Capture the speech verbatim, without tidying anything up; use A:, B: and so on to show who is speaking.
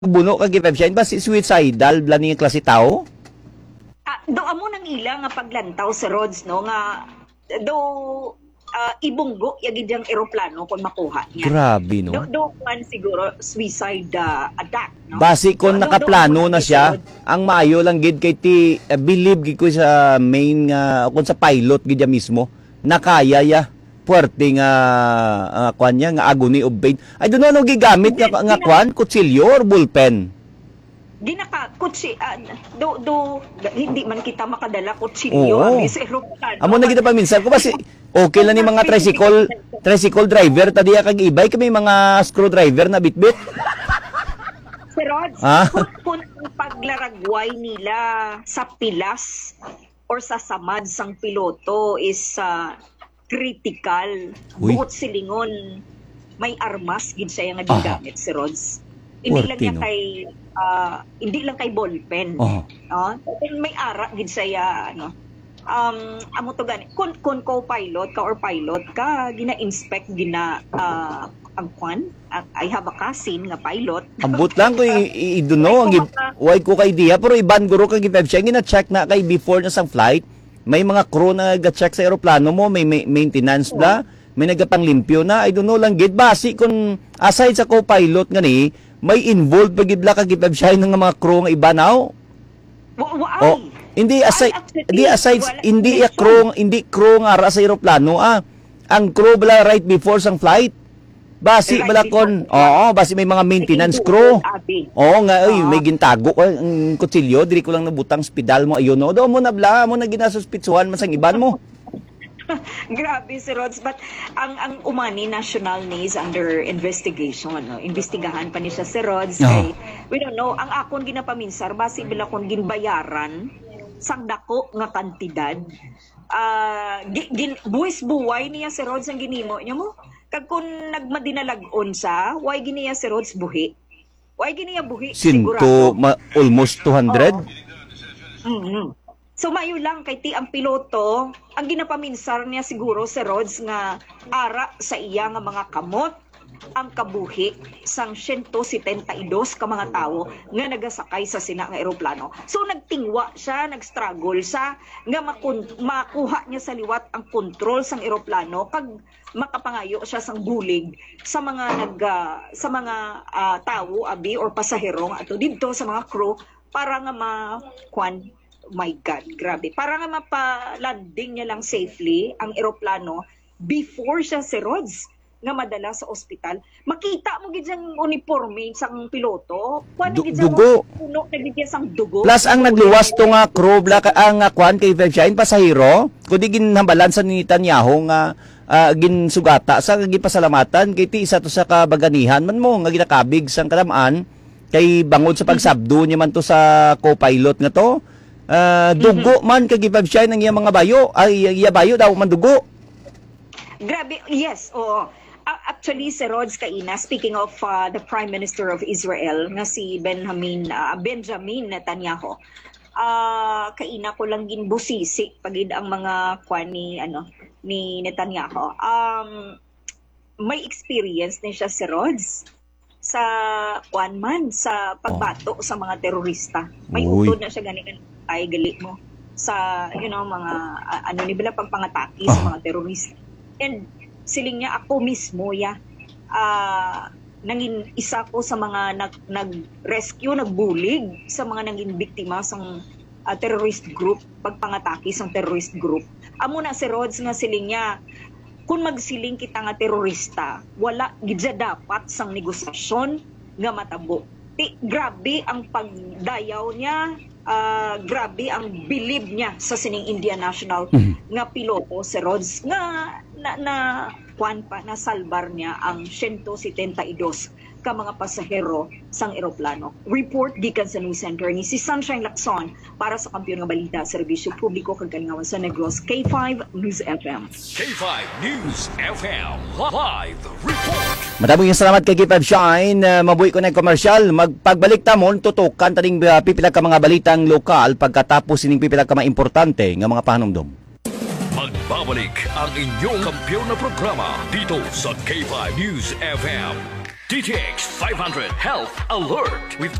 A: Buno ka gipeb siya ba si suicidal bla ni klase tao?
B: Ah, do amo nang ila nga paglantaw sa roads no nga do ah, ibunggo yagid yang eroplano kon makuha niya.
A: Grabe
B: Do
A: no.
B: do man siguro suicide ah, attack no.
A: Basi kon
B: Do- do-
A: nakaplano
B: do-
A: na
B: do-
A: siya,
B: roads.
A: ang maayo lang gid kay ti uh, believe gid ko sa main nga kon sa pilot gid ya mismo nakaya ya puwerte nga uh, kwan niya nga agony of pain. I don't know ano gigamit nga nga kwan kutsilyo or ballpen.
B: Ginaka kutsi ah, do do hindi man kita makadala kutsilyo
A: Oo.
B: abi sa eroplano.
A: Amo na kita pa minsan ko kasi okay lang ni mga tricycle tricycle driver tadi kag ibay kami mga screwdriver na bitbit.
B: Si Rods,
A: Ah?
B: kung, kung ang paglaragway nila sa pilas or sa samad sang piloto is uh, critical.
A: Uy.
B: Buot silingon, may armas gid siya nga
A: Ah.
B: gigamit si Rods. Hindi lang
A: Puwerte,
B: niya
A: no?
B: kay ah, hindi lang kay ballpen.
A: Oh.
B: No? May ara gid siya ano. Um amo to gani kun kun co-pilot ka or pilot ka gina-inspect gina ah, ang kwan ang- I have a cousin nga pilot.
A: Ambot lang ko i, i, i don't know ang gi- why ko kay idea pero iban guro kag gipeb siya gina-check na kay before na sang flight may mga crew na ga-check sa eroplano mo may, may maintenance bla may nagapanglimpyo na I don't know lang gid basi kun aside sa co-pilot ngani may involved pa gid la kag gipeb siya ng mga crew nga iba now.
B: Wa- wa-
A: Oh,
B: ay.
A: hindi aside
B: Ay, actually,
A: hindi aside
B: wala-
A: hindi ya
B: connection.
A: crew hindi crew nga ara sa eroplano ah. Ang crew bala right before sang flight. Basi
B: Right
A: bala
B: before
A: kon.
B: sang flight.
A: Oo, basi may mga maintenance
B: May
A: crew.
B: indulol, abi.
A: Oo nga, ay,
B: Oo.
A: may gintago ko ang kutsilyo, diri ko lang nabutang spidal mo ayun no. Do mo na bla mo na ginasuspitsuhan man sang iban mo.
B: Grabe si Rods, but ang ang umani national ni is under investigation, no. Investigahan pa ni siya si Rods
A: Oo.
B: kay we don't know ang akon ginapaminsar basi bila kon ginbayaran sang dako nga kantidad. Ah, gi- gin, buwis buway niya si Rods ang ginimo niya mo. Kag kun nagmadinalag-on sa, why giniya si Rods buhi? Why giniya buhi?
A: Sinto
B: Sigurado.
A: ma, almost two hundred.
B: Mhm. So mayo lang kay ti ang piloto, ang ginapaminsar niya siguro si Rods nga ara sa iya nga mga kamot ang kabuhi sang one hundred seventy-two ka mga tawo nga nagasakay sa sina nga eroplano. So nagtingwa siya, nagstruggle siya nga makun- makuha niya sa liwat ang kontrol sang eroplano kag makapangayo siya sang bulig sa mga nag ah, sa mga ah, tawo abi or pasahero nga ato didto sa mga crew para nga ma kwan my God, grabe. Para nga mapa-landing niya lang safely ang eroplano before siya si Rods nga madala sa ospital. Makita mo gid ang uniforme sang piloto. Kuan
A: Du-
B: gid sa
A: dugo.
B: puno nagigya sang dugo.
A: Plus ang nagluwas to nga crew bla ka ang uh, kwan kay Febshine pasahero, kundi ginhambalan sa ni Netanyahu nga ah, ginsugata sa gipasalamatan kay ti isa to sa kabaganihan man mo nga ginakabig sang kalamaan kay bangod sa pagsabdo niya man to sa co-pilot nga to. Ah, dugo man kay Febshine ang iya mga bayo ay iya bayo daw man dugo.
B: Grabe, yes, oo. A- Actually, si Rods Kaina, speaking of uh, the Prime Minister of Israel, nga si Benjamin, uh, Benjamin Netanyahu, uh, kaina ko lang ginbusisi pagid ang mga kwan ni, ano, ni Netanyahu. Um, may experience din siya si Rods sa kwan man, sa pagbato sa mga terorista. May
A: Uy.
B: utod na siya ganin ay gali mo sa, you know, mga, uh, ano ni bila pagpangatake sa mga terorista. And siling niya ako mismo ya ah nangin isa ko sa mga nag nag-rescue, nagbulig sa mga nangin biktima sang ah, terrorist group, pagpangatake sang terrorist group. Amo na si Rods nga siling niya kung magsiling kita nga terorista, wala gid siya dapat sang negosasyon nga matabo. Ti, grabe ang pagdayaw niya, ah, grabe ang believe niya sa sining Indian National nga piloto si Rods nga na, na kwan pa na salbar niya ang one hundred seventy-two ka mga pasahero sang eroplano. Report gikan sa News Center ni si Sunshine Lacson para sa Kampiyon nga Balita, Serbisyo Publiko kag Kalingawan sa Negros, K five News F M.
C: K five News F M Live Report.
A: Maraming salamat kay Gipab Shine. Uh, mabuhi ko na yung commercial. Magpagbalik ta mo, tutukan taning uh, pipila ka mga balitang lokal pagkatapos sining pipila ka mga importante nga mga pahanumdom.
C: Magbabalik ang inyong kampiyon na programa dito sa K five News F M. D T X five hundred Health Alert with